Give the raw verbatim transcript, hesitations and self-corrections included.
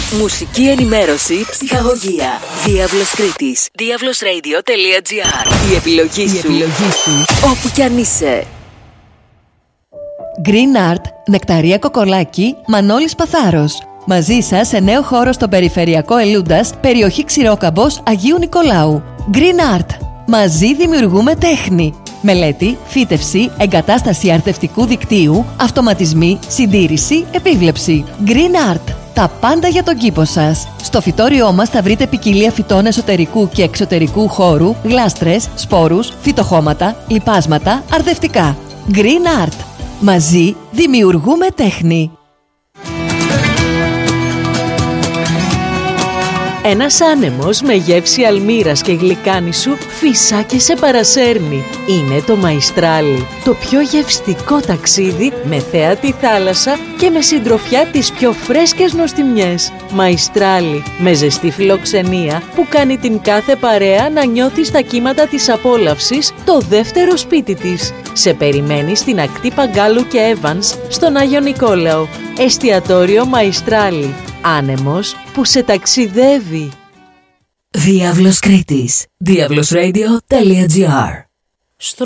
Μουσική ενημέρωση, ψυχαγωγία. Διάβλος Κρήτης. διάβλος ρέιντιο τελεία τζι άρ. Η επιλογή σου. Η επιλογή σου. Όπου κι αν είσαι. Green Art, Νεκταρία Κοκολάκη, Μανώλης Παθάρος. Μαζί σας σε νέο χώρο στο περιφερειακό Ελούντας, περιοχή Ξηρόκαμπος, Αγίου Νικολάου. Green Art. Μαζί δημιουργούμε τέχνη. Μελέτη, φύτευση, εγκατάσταση αρτευτικού δικτύου, αυτοματισμοί, συντήρηση, επίβλεψη. Green Art. Τα πάντα για τον κήπο σας. Στο φυτόριό μας θα βρείτε ποικιλία φυτών εσωτερικού και εξωτερικού χώρου, γλάστρες, σπόρους, φυτοχώματα, λιπάσματα, αρδευτικά. Green Art. Μαζί δημιουργούμε τέχνη. Ένας άνεμος με γεύση αλμύρας και γλυκάνισου φυσά και σε παρασέρνει. Είναι το Μαϊστράλι, το πιο γευστικό ταξίδι με θέα τη θάλασσα και με συντροφιά τις πιο φρέσκες νοστιμιές. Μαϊστράλι, με ζεστή φιλοξενία που κάνει την κάθε παρέα να νιώθει στα κύματα της απόλαυσης το δεύτερο σπίτι της. Σε περιμένει στην ακτή Παγκάλου και Εύανς στον Άγιο Νικόλαο. Εστιατόριο Μαϊστράλι. Άνεμος που σε ταξιδεύει. Διάβλος Κρήτης. διάβλος ρέιντιο τελεία τζι άρ.